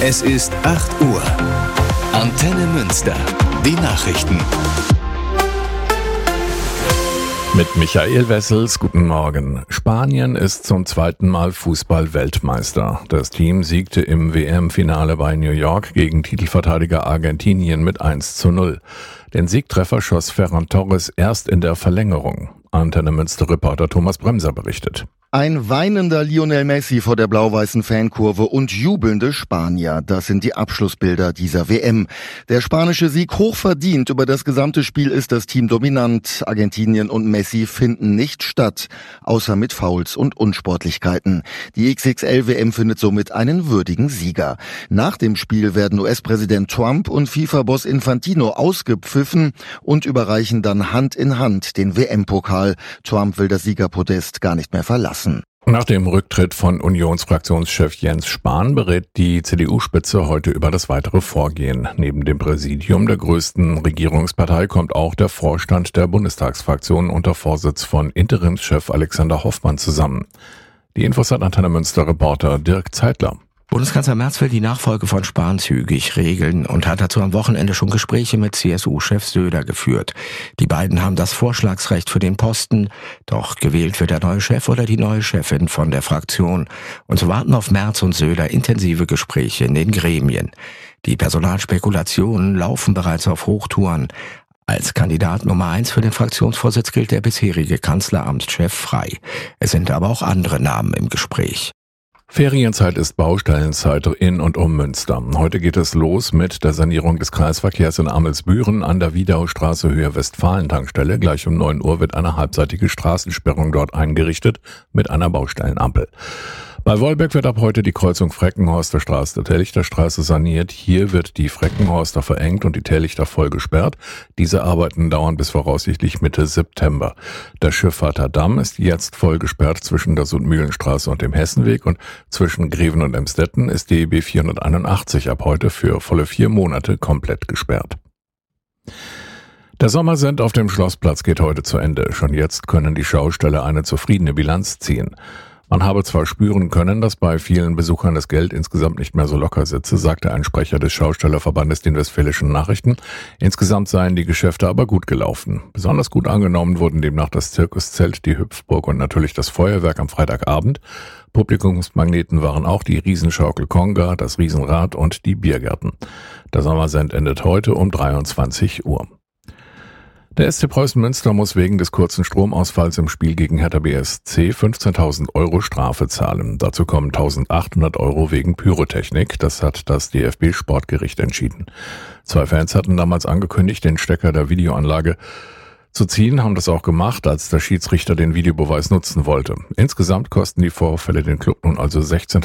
Es ist 8 Uhr. Antenne Münster. Die Nachrichten. Mit Michael Wessels, guten Morgen. Spanien ist zum zweiten Mal Fußball-Weltmeister. Das Team siegte im WM-Finale bei New York gegen Titelverteidiger Argentinien mit 1:0. Den Siegtreffer schoss Ferran Torres erst in der Verlängerung. Antenne Münster-Reporter Thomas Bremser berichtet. Ein weinender Lionel Messi vor der blau-weißen Fankurve und jubelnde Spanier. Das sind die Abschlussbilder dieser WM. Der spanische Sieg hochverdient. Über das gesamte Spiel ist das Team dominant. Argentinien und Messi finden nicht statt, außer mit Fouls und Unsportlichkeiten. Die XXL-WM findet somit einen würdigen Sieger. Nach dem Spiel werden US-Präsident Trump und FIFA-Boss Infantino ausgepfiffen und überreichen dann Hand in Hand den WM-Pokal. Trump will das Siegerpodest gar nicht mehr verlassen. Nach dem Rücktritt von Unionsfraktionschef Jens Spahn berät die CDU-Spitze heute über das weitere Vorgehen. Neben dem Präsidium der größten Regierungspartei kommt auch der Vorstand der Bundestagsfraktion unter Vorsitz von Interimschef Alexander Hoffmann zusammen. Die Infos hat Antenne Münster-Reporter Dirk Zeitler. Bundeskanzler Merz will die Nachfolge von Spahn zügig regeln und hat dazu am Wochenende schon Gespräche mit CSU-Chef Söder geführt. Die beiden haben das Vorschlagsrecht für den Posten, doch gewählt wird der neue Chef oder die neue Chefin von der Fraktion. Und so warten auf Merz und Söder intensive Gespräche in den Gremien. Die Personalspekulationen laufen bereits auf Hochtouren. Als Kandidat Nummer 1 für den Fraktionsvorsitz gilt der bisherige Kanzleramtschef Frey. Es sind aber auch andere Namen im Gespräch. Ferienzeit ist Baustellenzeit in und um Münster. Heute geht es los mit der Sanierung des Kreisverkehrs in Amelsbüren an der Wiedaustraße Höhe Westfalen-Tankstelle. Gleich um 9 Uhr wird eine halbseitige Straßensperrung dort eingerichtet mit einer Baustellenampel. Bei Wolbeck wird ab heute die Kreuzung Freckenhorster Straße der Tellichter Straße saniert. Hier wird die Freckenhorster verengt und die Tellichter voll gesperrt. Diese Arbeiten dauern bis voraussichtlich Mitte September. Der Schiffahrter Damm ist jetzt voll gesperrt zwischen der Sundmühlenstraße und dem Hessenweg und zwischen Greven und Emstetten ist die B 481 ab heute für volle 4 Monate komplett gesperrt. Der Sommersend auf dem Schlossplatz geht heute zu Ende. Schon jetzt können die Schausteller eine zufriedene Bilanz ziehen. Man habe zwar spüren können, dass bei vielen Besuchern das Geld insgesamt nicht mehr so locker sitze, sagte ein Sprecher des Schaustellerverbandes den Westfälischen Nachrichten. Insgesamt seien die Geschäfte aber gut gelaufen. Besonders gut angenommen wurden demnach das Zirkuszelt, die Hüpfburg und natürlich das Feuerwerk am Freitagabend. Publikumsmagneten waren auch die Riesenschaukel Konga, das Riesenrad und die Biergärten. Der Sommersend endet heute um 23 Uhr. Der SC Preußen Münster muss wegen des kurzen Stromausfalls im Spiel gegen Hertha BSC 15.000 € Strafe zahlen. Dazu kommen 1.800 € wegen Pyrotechnik. Das hat das DFB-Sportgericht entschieden. 2 Fans hatten damals angekündigt, den Stecker der Videoanlage zu ziehen, haben das auch gemacht, als der Schiedsrichter den Videobeweis nutzen wollte. Insgesamt kosten die Vorfälle den Klub nun also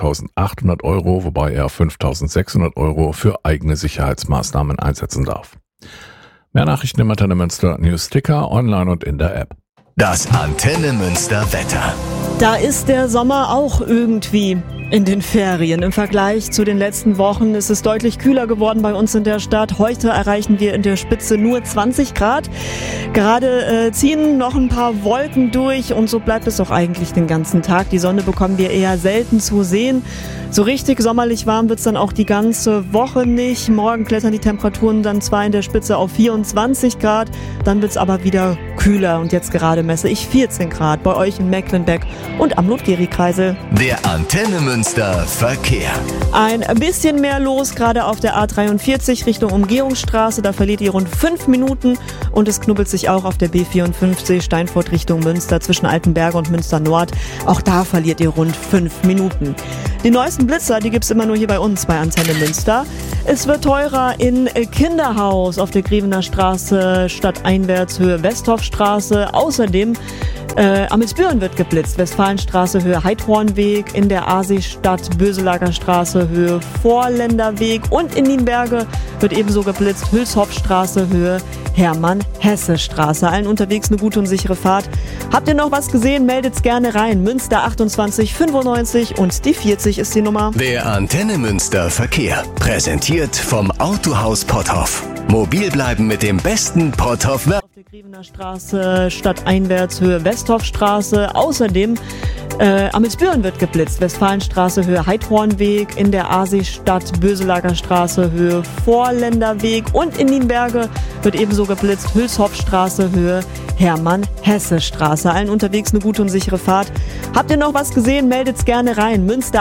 16.800 €, wobei er 5.600 € für eigene Sicherheitsmaßnahmen einsetzen darf. Mehr Nachrichten im Antenne Münster Newsticker, online und in der App. Das Antenne Münster Wetter. Da ist der Sommer auch irgendwie in den Ferien. Im Vergleich zu den letzten Wochen ist es deutlich kühler geworden bei uns in der Stadt. Heute erreichen wir in der Spitze nur 20 Grad. Gerade ziehen noch ein paar Wolken durch und so bleibt es auch eigentlich den ganzen Tag. Die Sonne bekommen wir eher selten zu sehen. So richtig sommerlich warm wird's dann auch die ganze Woche nicht. Morgen klettern die Temperaturen dann zwar in der Spitze auf 24 Grad, dann wird's aber wieder kühler. Und jetzt gerade messe ich 14 Grad bei euch in Mecklenbeck und am Ludgeri-Kreisel. Der Antenne Münster Verkehr. Ein bisschen mehr los, gerade auf der A43 Richtung Umgehungsstraße. Da verliert ihr rund 5 Minuten und es knubbelt sich auch auf der B54 Steinfurt Richtung Münster zwischen Altenberge und Münster Nord. Auch da verliert ihr rund 5 Minuten. Die neuesten Blitzer, die gibt's immer nur hier bei uns bei Antenne Münster. Es wird teurer in Kinderhaus auf der Grevener Straße stadteinwärts Höhe Westhofstraße. Außerdem Amelsbüren wird geblitzt. Westfalenstraße Höhe Heidhornweg, in der Aasee-Stadt Böselager Straße Höhe Vorländerweg und in Nienberge wird ebenso geblitzt. Hülshofstraße Höhe Hermann-Hesse-Straße. Allen unterwegs eine gute und sichere Fahrt. Habt ihr noch was gesehen? Meldet's gerne rein. Münster 28 95 und die 40 ist die Nummer. Der Antenne Münster Verkehr. Präsentiert vom Autohaus Potthoff. Mobil bleiben mit dem besten Potthoff. Auf der Grevener Straße stadteinwärts Höhe Westhofstraße. Außerdem Amelsbüren wird geblitzt. Westfalenstraße Höhe Heidhornweg, in der Aasee-Stadt Böselager Straße Höhe Vorländerweg und in Nienberge wird ebenso geblitzt. Hülshoffstraße Höhe Hermann-Hesse-Straße. Allen unterwegs eine gute und sichere Fahrt. Habt ihr noch was gesehen? Meldet's gerne rein. Münster